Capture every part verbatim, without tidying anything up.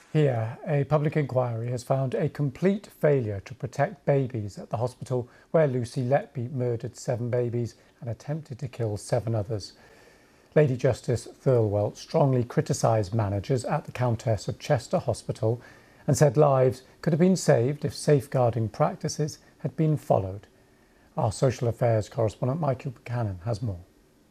Here, a public inquiry has found a complete failure to protect babies at the hospital where Lucy Letby murdered seven babies and attempted to kill seven others. Lady Justice Thirlwell strongly criticised managers at the Countess of Chester Hospital and said lives could have been saved if safeguarding practices had been followed. Our social affairs correspondent Michael Buchanan has more.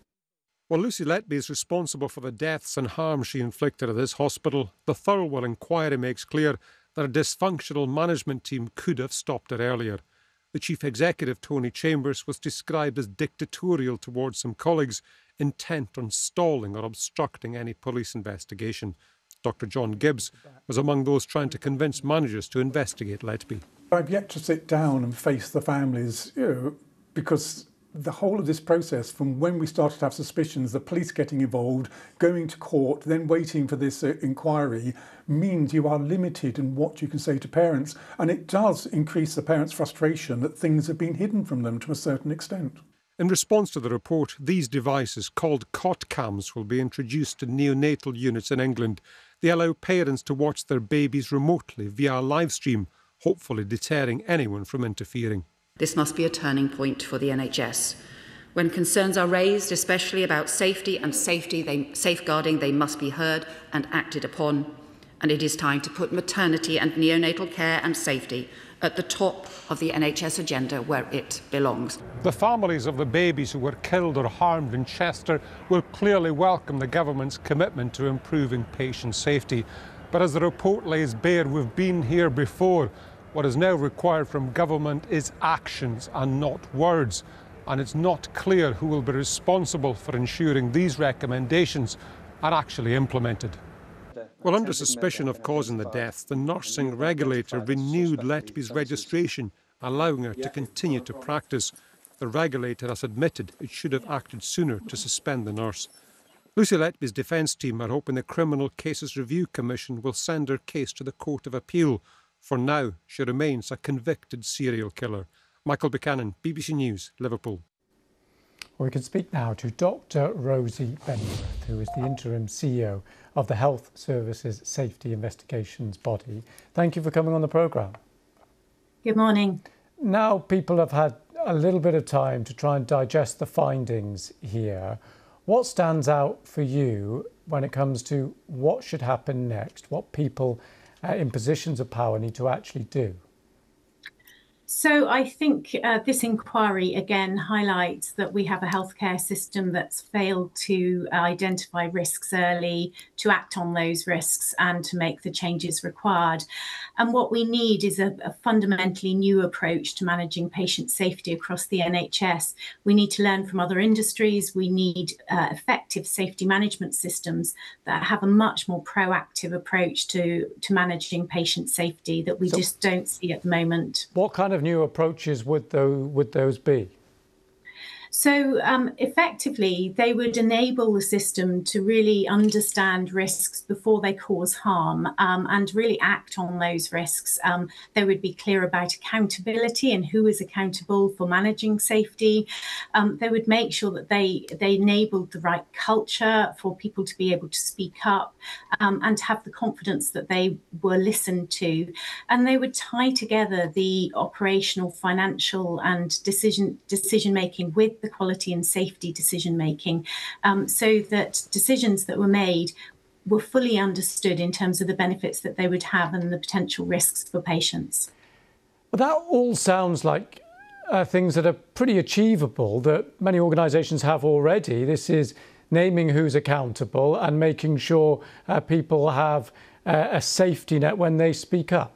Well, Lucy Letby is responsible for the deaths and harm she inflicted at this hospital. The Thirlwell inquiry makes clear that a dysfunctional management team could have stopped it earlier. The chief executive, Tony Chambers, was described as dictatorial towards some colleagues, intent on stalling or obstructing any police investigation. Doctor John Gibbs was among those trying to convince managers to investigate Letby. I've yet to sit down and face the families, you know, because the whole of this process, from when we started to have suspicions, the police getting involved, going to court, then waiting for this uh, inquiry, means you are limited in what you can say to parents. And it does increase the parents' frustration that things have been hidden from them to a certain extent. In response to the report, these devices, called cot cams, will be introduced to neonatal units in England. They allow parents to watch their babies remotely via a live stream, hopefully deterring anyone from interfering. This must be a turning point for the N H S. When concerns are raised, especially about safety and safety, they, safeguarding, they must be heard and acted upon. And it is time to put maternity and neonatal care and safety at the top of the N H S agenda where it belongs. The families of the babies who were killed or harmed in Chester will clearly welcome the government's commitment to improving patient safety. But as the report lays bare, we've been here before. What is now required from government is actions and not words. And it's not clear who will be responsible for ensuring these recommendations are actually implemented. Well, under suspicion of causing the deaths, the nursing regulator renewed Letby's registration, allowing her to continue to practice. The regulator has admitted it should have acted sooner to suspend the nurse. Lucy Letby's defence team are hoping the Criminal Cases Review Commission will send her case to the Court of Appeal. For now, she remains a convicted serial killer. Michael Buchanan, B B C News, Liverpool. We can speak now to Doctor Rosie Benworth, who is the interim C E O of the Health Services Safety Investigations Body. Thank you for coming on the programme. Good morning. Now people have had a little bit of time to try and digest the findings here. What stands out for you when it comes to what should happen next, what people uh, in positions of power need to actually do? So I think uh, this inquiry again highlights that we have a healthcare system that's failed to identify risks early, to act on those risks and to make the changes required. And what we need is a, a fundamentally new approach to managing patient safety across the N H S. We need to learn from other industries. We need uh, effective safety management systems that have a much more proactive approach to, to managing patient safety that we so, just don't see at the moment. What kind of new approaches would those, would those be? So um, effectively, they would enable the system to really understand risks before they cause harm um, and really act on those risks. Um, they would be clear about accountability and who is accountable for managing safety. Um, they would make sure that they, they enabled the right culture for people to be able to speak up um, and to have the confidence that they were listened to. And they would tie together the operational, financial and decision decision making with the quality and safety decision making um, so that decisions that were made were fully understood in terms of the benefits that they would have and the potential risks for patients. Well, that all sounds like uh, things that are pretty achievable that many organisations have already. This is naming who's accountable and making sure uh, people have uh, a safety net when they speak up.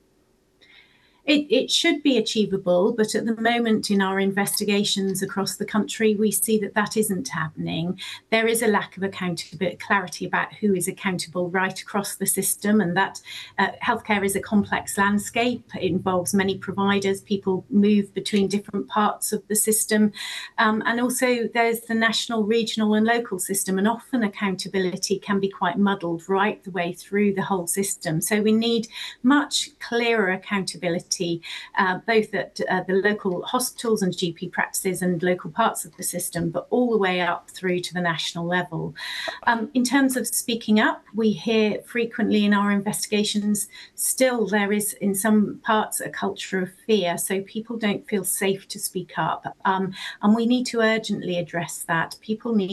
It, it should be achievable, but at the moment in our investigations across the country, we see that that isn't happening. There is a lack of accountability, clarity about who is accountable right across the system, and that uh, healthcare is a complex landscape. It involves many providers, people move between different parts of the system, um, and also there's the national, regional and local system, and often accountability can be quite muddled right the way through the whole system. So we need much clearer accountability capacity, uh, both at uh, the local hospitals and G P practices and local parts of the system, but all the way up through to the national level. Um, in terms of speaking up, we hear frequently in our investigations, still there is in some parts a culture of fear, so people don't feel safe to speak up. Um, and we need to urgently address that. People need